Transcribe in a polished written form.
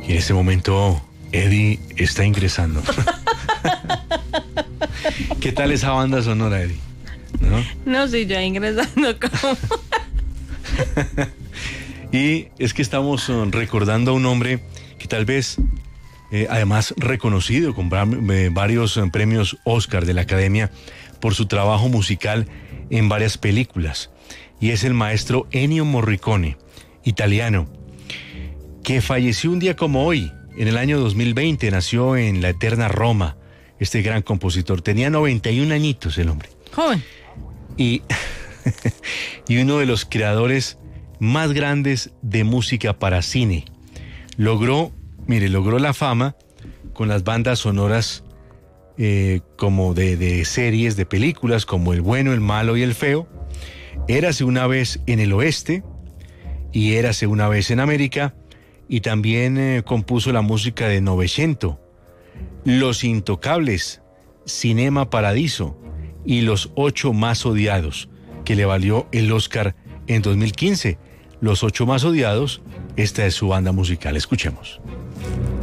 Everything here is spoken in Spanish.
Y en este momento Eddie está ingresando. ¿Qué tal esa banda sonora, Eddie? No, sí, ya ingresando como... Y es que estamos recordando a un hombre que tal vez, además reconocido con varios premios Oscar de la Academia por su trabajo musical en varias películas. Y es el maestro Ennio Morricone, italiano, que falleció un día como hoy, en el año 2020, nació en la eterna Roma, este gran compositor. Tenía 91 añitos el hombre. Joven. Y uno de los creadores más grandes de música para cine. Logró la fama con las bandas sonoras como de series, de películas, como El bueno, el malo y el feo, Érase una vez en el oeste y Érase una vez en América, y también compuso la música de Novecento, Los Intocables, Cinema Paradiso y Los 8 más odiados, que le valió el Oscar en 2015. Los 8 más odiados, esta es su banda musical. Escuchemos.